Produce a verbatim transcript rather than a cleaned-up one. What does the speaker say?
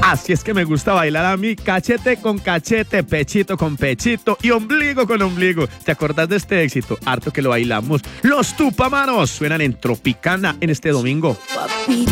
Así es que me gusta bailar a mí, cachete con cachete, pechito con pechito y ombligo con ombligo. ¿Te acordás de este éxito? Harto que lo bailamos. Los Tupamaros suenan en Tropicana en este domingo.